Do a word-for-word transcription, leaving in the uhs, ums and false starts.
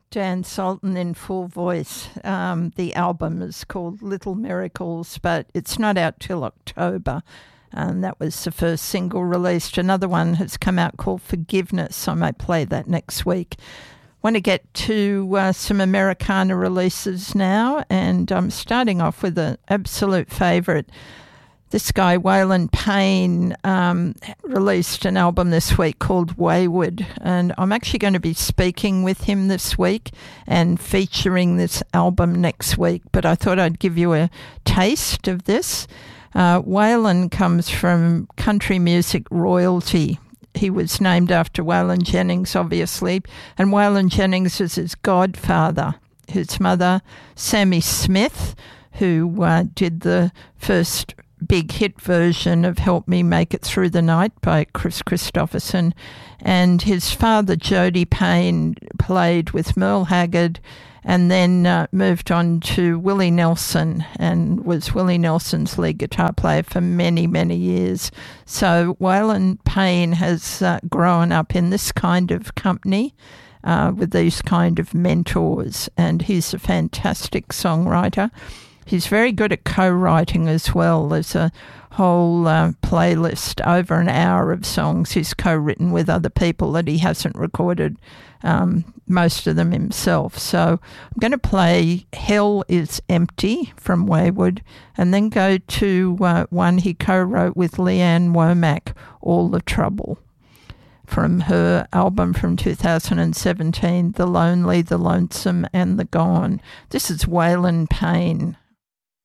Jan Sultan in full voice. Um, the album is called Little Miracles, but it's not out till October. And that was the first single released. Another one has come out called Forgiveness. I might play that next week. Want to get to uh, some Americana releases now, and I'm starting off with an absolute favourite. This guy, Waylon Payne, um, released an album this week called Wayward, and I'm actually going to be speaking with him this week and featuring this album next week, but I thought I'd give you a taste of this. Uh, Waylon comes from country music royalty. He was named after Waylon Jennings, obviously, and Waylon Jennings is his godfather. His mother, Sammy Smith, who uh, did the first big hit version of Help Me Make It Through the Night by Chris Christopherson, and his father, Jody Payne, played with Merle Haggard and then uh, moved on to Willie Nelson and was Willie Nelson's lead guitar player for many, many years. So Waylon Payne has uh, grown up in this kind of company uh, with these kind of mentors, and he's a fantastic songwriter. He's very good at co-writing as well. There's a whole uh, playlist, over an hour of songs he's co-written with other people that he hasn't recorded, um, most of them himself. So I'm going to play Hell Is Empty from Wayward, and then go to uh, one he co-wrote with Leanne Womack, All the Trouble, from her album from two thousand seventeen, The Lonely, The Lonesome and The Gone. This is Waylon Payne.